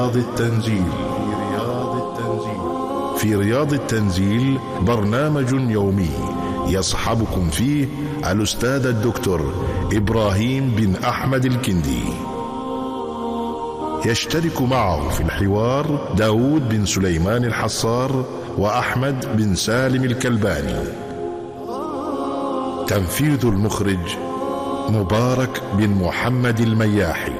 في رياض التنزيل برنامج يومي يصحبكم فيه الأستاذ الدكتور إبراهيم بن أحمد الكندي. يشترك معه في الحوار داود بن سليمان الحصار وأحمد بن سالم الكلباني. تنفيذ المخرج مبارك بن محمد المياحي.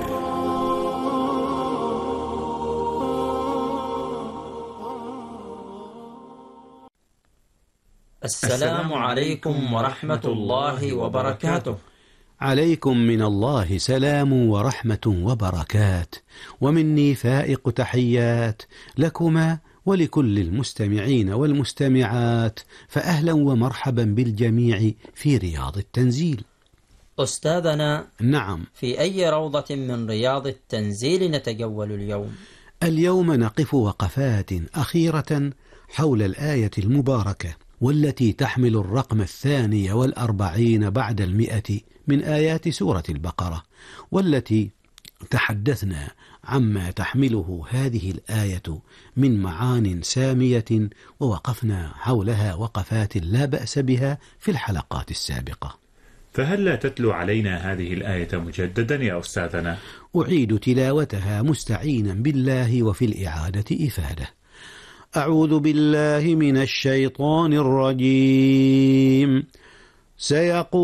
السلام عليكم ورحمة الله وبركاته. عليكم من الله سلام ورحمة وبركات، ومني فائق تحيات لكما ولكل المستمعين والمستمعات، فأهلا ومرحبا بالجميع في رياض التنزيل. أستاذنا، نعم، في أي روضة من رياض التنزيل نتجول اليوم؟ اليوم نقف وقفات أخيرة حول الآية المباركة، والتي تحمل الرقم 42 بعد 100 من آيات سورة البقرة، والتي تحدثنا عما تحمله هذه الآية من معان سامية، ووقفنا حولها وقفات لا بأس بها في الحلقات السابقة. فهل لا تتلو علينا هذه الآية مجددا يا أستاذنا؟ أعيد تلاوتها مستعينا بالله وفي الإعادة إفادة. أعوذ بالله من الشيطان الرجيم. سيقول